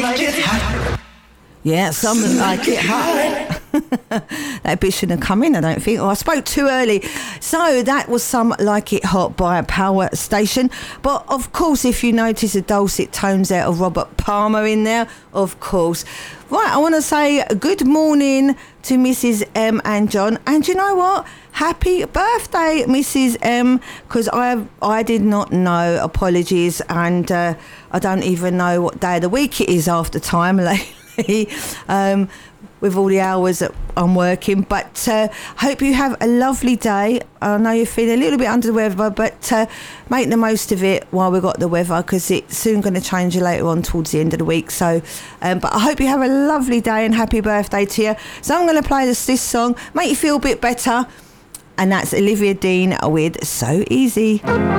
like it hot. Yeah, some like it hot. That bit shouldn't have come in, I don't think. I spoke too early. So that was Some Like It Hot by Power Station. But of course, if you notice the dulcet tones out of Robert Palmer in there, of course. Right, I want to say good morning to Mrs. M and John. And you know what? Happy birthday, Mrs. M, because I did not know. Apologies. And I don't even know what day of the week it is after time lately. With all the hours that I'm working, but hope you have a lovely day. I know you're feeling a little bit under the weather, but make the most of it while we've got the weather, because it's soon going to change later on towards the end of the week. So but I hope you have a lovely day and happy birthday to you. So I'm going to play this song, make you feel a bit better, and that's Olivia Dean with So Easy.